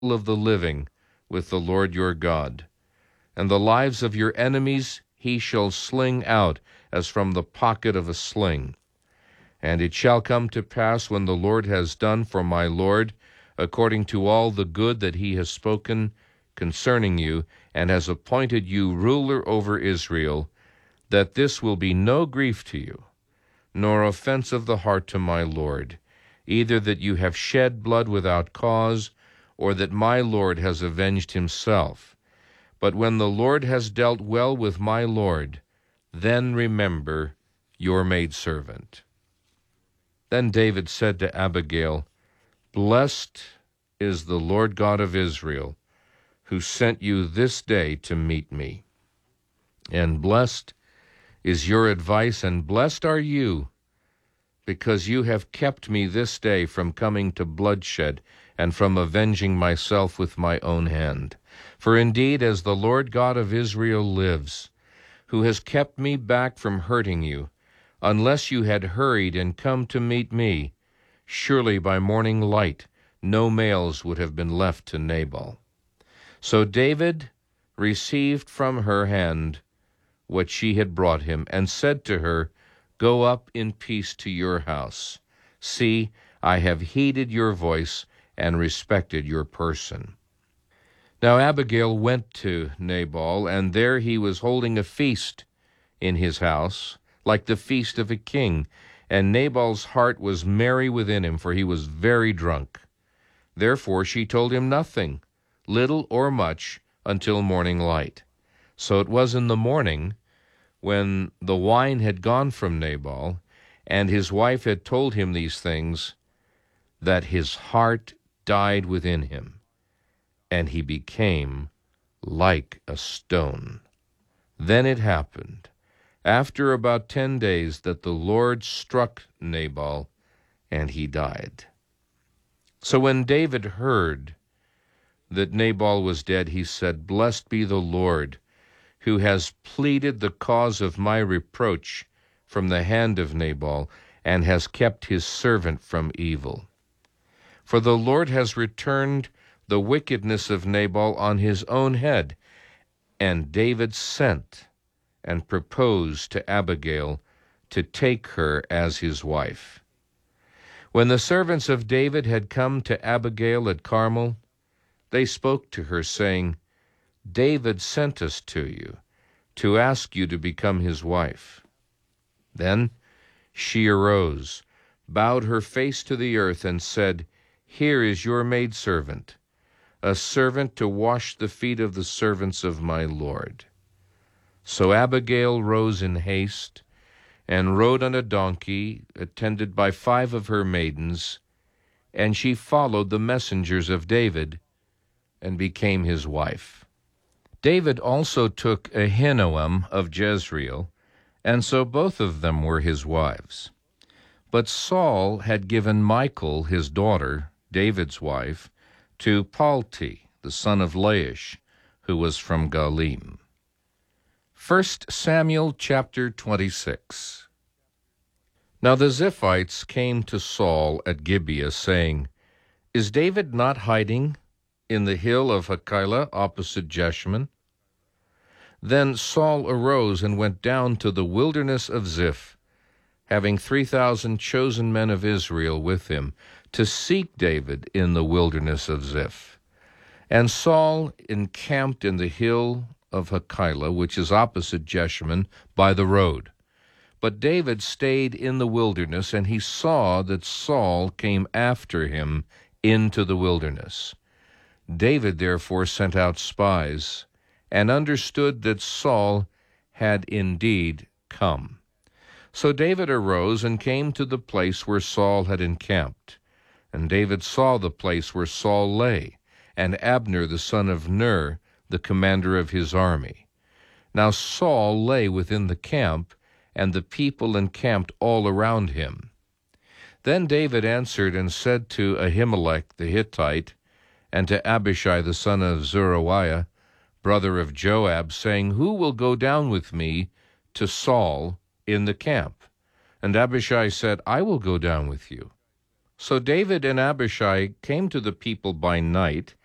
of the living with the Lord your God. And the lives of your enemies he shall sling out as from the pocket of a sling. And it shall come to pass, when the Lord has done for my Lord, according to all the good that he has spoken concerning you, and has appointed you ruler over Israel, that this will be no grief to you, nor offense of the heart to my Lord, either that you have shed blood without cause, or that my Lord has avenged himself. But when the Lord has dealt well with my Lord, then remember your maidservant. Then David said to Abigail, Blessed is the Lord God of Israel, who sent you this day to meet me. And blessed is your advice, and blessed are you, because you have kept me this day from coming to bloodshed, and from avenging myself with my own hand. For indeed, as the Lord God of Israel lives, who has kept me back from hurting you, unless you had hurried and come to meet me, surely by morning light no males would have been left to Nabal. So David received from her hand what she had brought him, and said to her, Go up in peace to your house. See, I have heeded your voice and respected your person. Now Abigail went to Nabal, and there he was holding a feast in his house, like the feast of a king. And Nabal's heart was merry within him, for he was very drunk. Therefore she told him nothing, little or much, until morning light. So it was in the morning, when the wine had gone from Nabal, and his wife had told him these things, that his heart died within him, and he became like a stone. Then it happened, after about 10 days, that the Lord struck Nabal, and he died. So when David heard that Nabal was dead, he said, Blessed be the Lord, who has pleaded the cause of my reproach from the hand of Nabal, and has kept his servant from evil. For the Lord has returned the wickedness of Nabal on his own head. And David sent and proposed to Abigail to take her as his wife. When the servants of David had come to Abigail at Carmel, they spoke to her, saying, David sent us to you, to ask you to become his wife. Then she arose, bowed her face to the earth, and said, Here is your maidservant, a servant to wash the feet of the servants of my Lord. So Abigail rose in haste, and rode on a donkey, attended by 5 of her maidens, and she followed the messengers of David, and became his wife. David also took Ahinoam of Jezreel, and so both of them were his wives. But Saul had given Michal, his daughter, David's wife, to Palti, the son of Laish, who was from Galim. 1 Samuel chapter 26. Now the Ziphites came to Saul at Gibeah, saying, Is David not hiding in the hill of Hachilah opposite Jeshimon? Then Saul arose and went down to the wilderness of Ziph, having 3,000 chosen men of Israel with him, to seek David in the wilderness of Ziph. And Saul encamped in the hill of Hachilah, which is opposite Jeshimon, by the road. But David stayed in the wilderness, and he saw that Saul came after him into the wilderness. David therefore sent out spies, and understood that Saul had indeed come. So David arose and came to the place where Saul had encamped. And David saw the place where Saul lay, and Abner the son of Ner, the commander of his army. Now Saul lay within the camp, and the people encamped all around him. Then David answered and said to Ahimelech the Hittite, and to Abishai the son of Zeruiah, brother of Joab, saying, Who will go down with me to Saul in the camp? And Abishai said, I will go down with you. So David and Abishai came to the people by night,